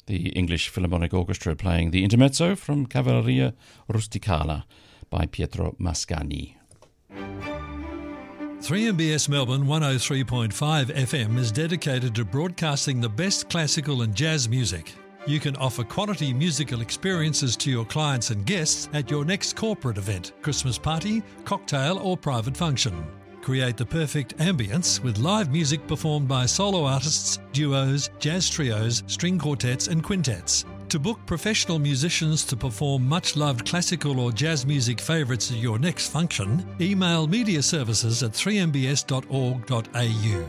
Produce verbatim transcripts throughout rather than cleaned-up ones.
the English Philharmonic Orchestra playing the intermezzo from Cavalleria Rusticana by Pietro Mascagni. three M B S Melbourne one oh three point five F M is dedicated to broadcasting the best classical and jazz music. You can offer quality musical experiences to your clients and guests at your next corporate event, Christmas party, cocktail or private function. Create the perfect ambience with live music performed by solo artists, duos, jazz trios, string quartets and quintets. To book professional musicians to perform much-loved classical or jazz music favourites at your next function, email media services at three m b s dot org dot a u.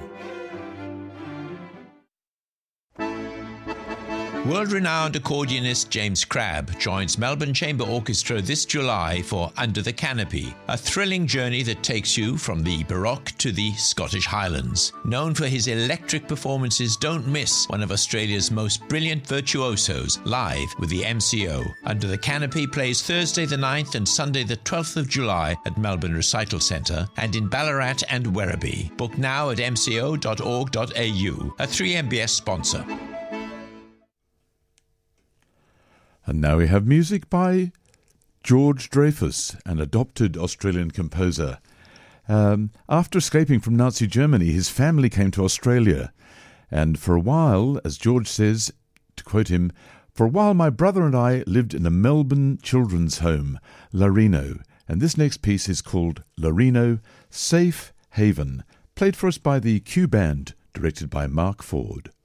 World-renowned accordionist James Crabb joins Melbourne Chamber Orchestra this July for Under the Canopy, a thrilling journey that takes you from the Baroque to the Scottish Highlands. Known for his electric performances, don't miss one of Australia's most brilliant virtuosos live with the M C O. Under the Canopy plays Thursday the ninth and Sunday the twelfth of July at Melbourne Recital Centre and in Ballarat and Werribee. Book now at m c o dot org dot a u, a three M B S sponsor. And now we have music by George Dreyfus, an adopted Australian composer. Um, after escaping from Nazi Germany, his family came to Australia. And for a while, as George says, to quote him, "For a while my brother and I lived in a Melbourne children's home, Larino." And this next piece is called Larino, Safe Haven, played for us by the Q Band, directed by Mark Ford.